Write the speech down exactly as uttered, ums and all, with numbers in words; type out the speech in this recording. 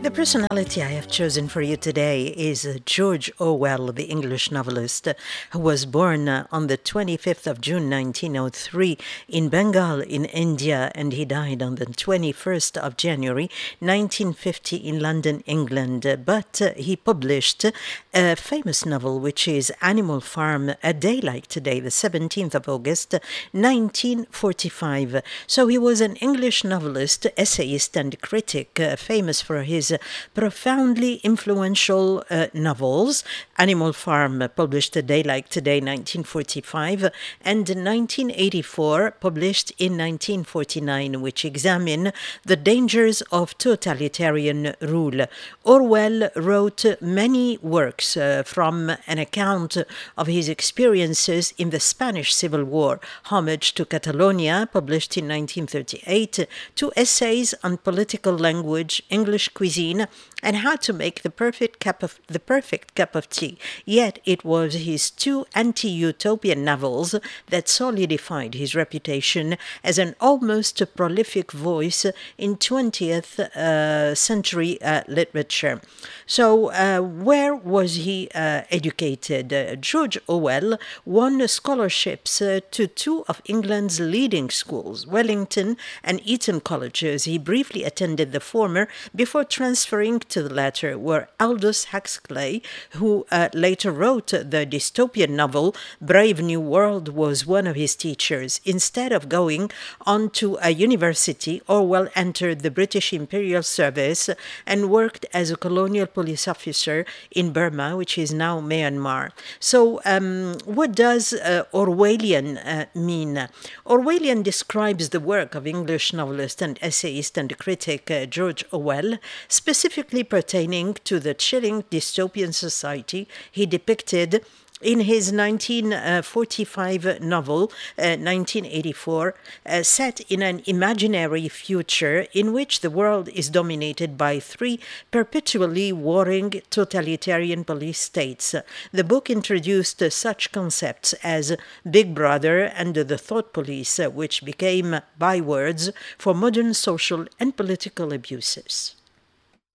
The personality I have chosen for you today is uh, George Orwell, the English novelist, uh, who was born uh, on the twenty-fifth of June nineteen oh three in Bengal in India, and he died on the twenty-first of January nineteen fifty in London, England. Uh, But uh, he published a famous novel, which is Animal Farm, A Day Like Today, the seventeenth of August nineteen forty-five. So he was an English novelist, essayist, and critic, uh, famous for his profoundly influential uh, novels. Animal Farm, uh, published A Day Like Today, nineteen forty-five, and nineteen eighty-four, published in nineteen forty-nine, which examine the dangers of totalitarian rule. Orwell wrote many works, uh, from an account of his experiences in the Spanish Civil War, Homage to Catalonia, published in nineteen thirty-eight, to essays on political language, English cuisine, and how to make the perfect cup of the perfect cup of tea. Yet it was his two anti-utopian novels that solidified his reputation as an almost prolific voice in twentieth uh, century uh, literature. So, uh, where was he uh, educated? Uh, George Orwell won scholarships uh, to two of England's leading schools, Wellington and Eton colleges. He briefly attended the former before transferring to the latter, where Aldous Huxley, who uh, later wrote the dystopian novel Brave New World, was one of his teachers. Instead of going on to a university, Orwell entered the British Imperial Service and worked as a colonial police officer in Burma, which is now Myanmar. So, um, what does uh, Orwellian uh, mean? Orwellian describes the work of English novelist and essayist and critic uh, George Orwell, specifically pertaining to the chilling dystopian society he depicted in his nineteen forty-five novel, uh, nineteen eighty-four, uh, set in an imaginary future in which the world is dominated by three perpetually warring totalitarian police states. The book introduced uh, such concepts as Big Brother and the Thought Police, uh, which became bywords for modern social and political abuses.